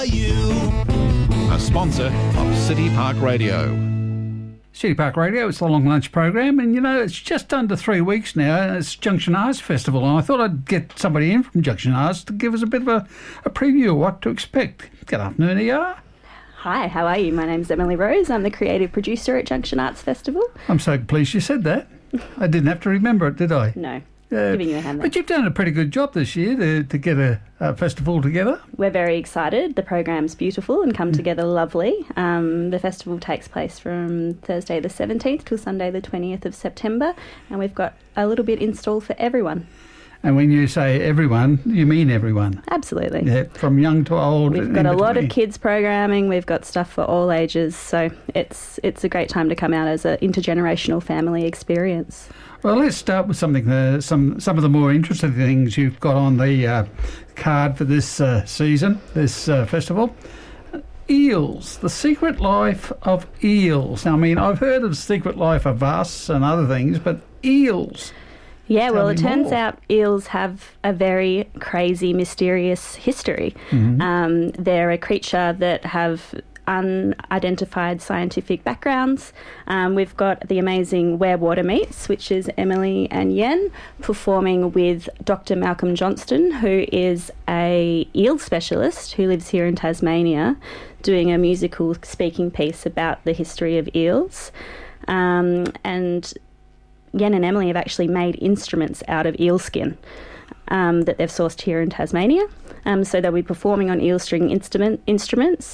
A sponsor of City Park Radio. City Park Radio, it's the Long Lunch program, and it's just under 3 weeks now, and it's Junction Arts Festival, and I thought I'd get somebody in from Junction Arts to give us a bit of a preview of what to expect. Good afternoon, ER. Hi, how are you? My name's Emily Rose. I'm the creative producer at Junction Arts Festival. I'm so pleased you said that. I didn't have to remember it, did I? No. Giving you a hand there. But you've done a pretty good job this year to get a festival together. We're very excited. The program's beautiful and come together lovely. The festival takes place from Thursday the 17th till Sunday the 20th of September, and we've got a little bit in store for everyone. And when you say everyone, you mean everyone? Absolutely. Yeah, from young to old. We've got a lot of kids programming. We've got stuff for all ages. So it's a great time to come out as an intergenerational family experience. Well, let's start with something. Some of the more interesting things you've got on the card for this season, this festival. Eels, the secret life of eels. Now, I mean, I've heard of Secret Life of Us and other things, but eels. Yeah, well, it turns out eels have a very crazy, mysterious history. Mm-hmm. They're a creature that have unidentified scientific backgrounds. We've got the amazing Where Water Meets, which is Emily and Yen, performing with Dr. Malcolm Johnston, who is a eel specialist who lives here in Tasmania, doing a musical speaking piece about the history of eels. And Yen and Emily have actually made instruments out of eel skin that they've sourced here in Tasmania. So they'll be performing on eel string instruments,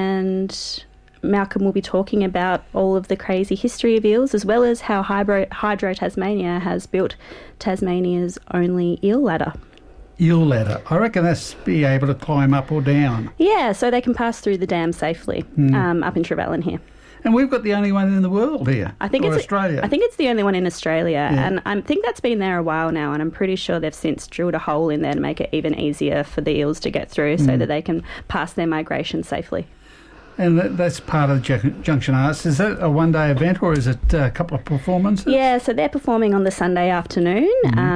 and Malcolm will be talking about all of the crazy history of eels, as well as how Hydro Tasmania has built Tasmania's only eel ladder. Eel ladder. I reckon that's be able to climb up or down. Yeah, so they can pass through the dam safely up in Trevellyn here. And we've got the only one in the world here, Australia. I think it's the only one in Australia, and I think that's been there a while now, and I'm pretty sure they've since drilled a hole in there to make it even easier for the eels to get through so that they can pass their migration safely. And that's part of Junction Arts. Is that a one-day event, or is it a couple of performances? Yeah, so they're performing on the Sunday afternoon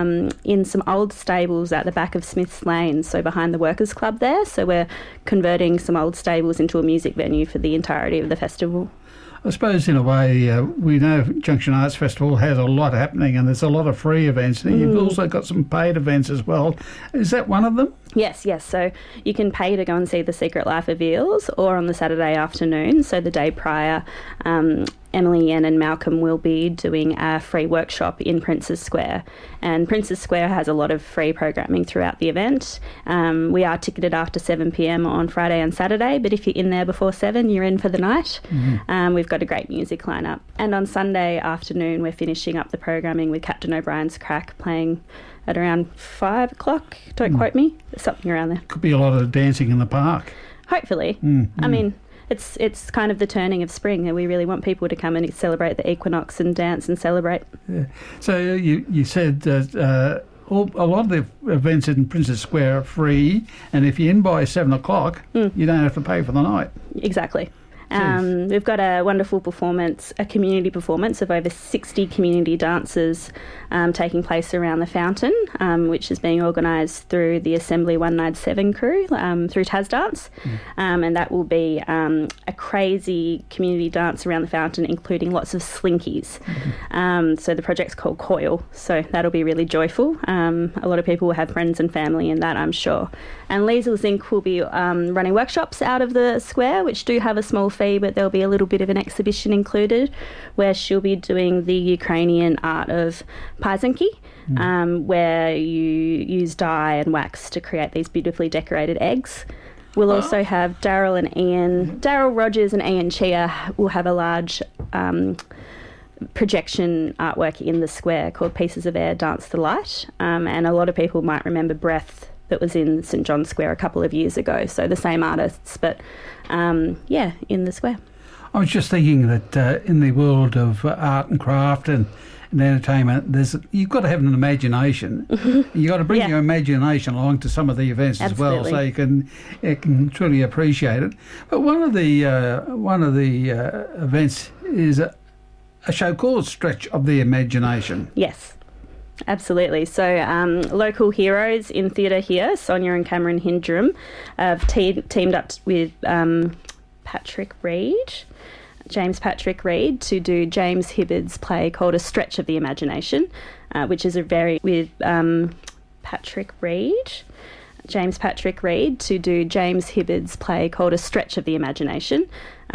in some old stables at the back of Smith's Lane, so behind the Workers' Club there. So we're converting some old stables into a music venue for the entirety of the festival. I suppose, in a way, we know Junction Arts Festival has a lot happening, and there's a lot of free events. And you've also got some paid events as well. Is that one of them? Yes. So you can pay to go and see The Secret Life of Eels, or on the Saturday afternoon, so the day prior, Emily, Yen and Malcolm will be doing a free workshop in Princes Square. And Princes Square has a lot of free programming throughout the event. We are ticketed after 7 p.m. on Friday and Saturday, but if you're in there before 7, you're in for the night. We've got a great music lineup. And on Sunday afternoon, we're finishing up the programming with Captain O'Brien's Crack playing at around 5 o'clock. Don't quote me. Something around there. Could be a lot of dancing in the park. Hopefully. I mean, it's kind of the turning of spring, and we really want people to come and celebrate the equinox and dance and celebrate. Yeah. So you said a lot of the events in Princes Square are free, and if you're in by 7 o'clock, you don't have to pay for the night. Exactly. We've got a wonderful performance, a community performance of over 60 community dances taking place around the fountain, which is being organised through the Assembly 197 crew through TasDance. And that will be a crazy community dance around the fountain, including lots of slinkies. So the project's called Coil, so that'll be really joyful. A lot of people will have friends and family in that, I'm sure. And Liesl Zink will be running workshops out of the square, which do have a small fee, but there'll be a little bit of an exhibition included where she'll be doing the Ukrainian art of paisanki, where you use dye and wax to create these beautifully decorated eggs. We'll also have Daryl Rogers and Ian Chia will have a large projection artwork in the square called Pieces of Air Dance the Light, and a lot of people might remember Breath that was in St John's Square a couple of years ago, so the same artists, but in the square. I was just thinking that in the world of art and craft and entertainment, you've got to have an imagination. You've got to bring your imagination along to some of the events as well, so you can truly appreciate it. But one of the events is a show called Stretch of the Imagination. Yes. Absolutely. So local heroes in theatre here, Sonia and Cameron Hindrum, have teamed up with James Patrick Reed, to do James Hibbard's play called A Stretch of the Imagination, which is James Patrick Reed, to do James Hibbard's play called A Stretch of the Imagination,